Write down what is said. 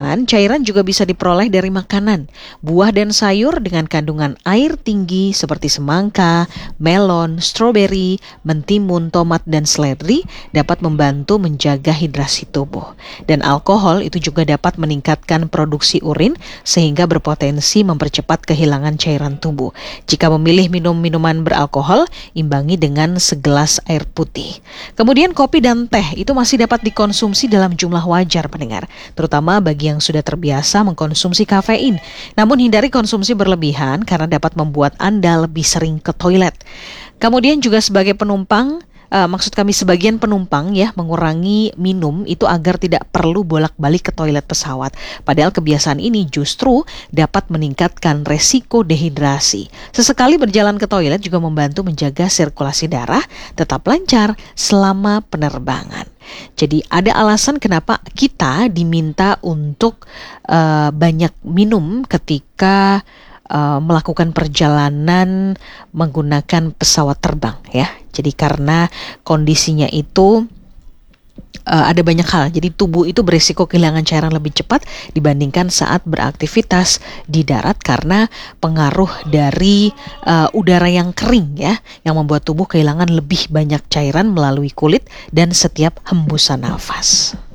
teman-teman, cairan juga bisa diperoleh dari makanan. Buah dan sayur dengan kandungan air tinggi seperti semangka, melon, stroberi, mentimun, tomat, dan seledri dapat membantu menjaga hidrasi tubuh. Dan alkohol itu juga dapat meningkatkan produksi urin sehingga berpotensi mempercepat kehilangan cairan tubuh. Jika memilih minum minuman beralkohol, imbangi dengan segelas air putih. Kemudian kopi dan teh itu masih dapat dikonsumsi dalam jumlah wajar, pendengar, terutama bagi yang sudah terbiasa mengkonsumsi kafein. Namun hindari konsumsi berlebihan karena dapat membuat Anda lebih sering ke toilet. Kemudian juga sebagai penumpang, maksud kami sebagian penumpang ya, mengurangi minum itu agar tidak perlu bolak-balik ke toilet pesawat. Padahal kebiasaan ini justru dapat meningkatkan resiko dehidrasi. Sesekali berjalan ke toilet juga membantu menjaga sirkulasi darah tetap lancar selama penerbangan. Jadi ada alasan kenapa kita diminta untuk banyak minum ketika melakukan perjalanan menggunakan pesawat terbang ya. Jadi karena kondisinya itu ada banyak hal. Jadi tubuh itu berisiko kehilangan cairan lebih cepat dibandingkan saat beraktivitas di darat karena pengaruh dari udara yang kering ya, yang membuat tubuh kehilangan lebih banyak cairan melalui kulit dan setiap hembusan nafas.